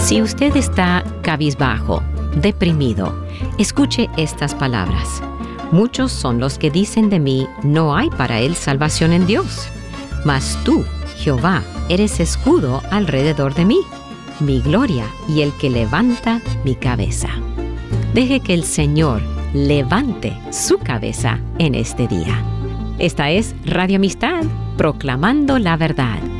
Si usted está cabizbajo, deprimido, escuche estas palabras. Muchos son los que dicen de mí, no hay para él salvación en Dios. Mas tú, Jehová, eres escudo alrededor de mí, mi gloria y el que levanta mi cabeza. Deje que el Señor levante su cabeza en este día. Esta es Radio Amistad, proclamando la verdad.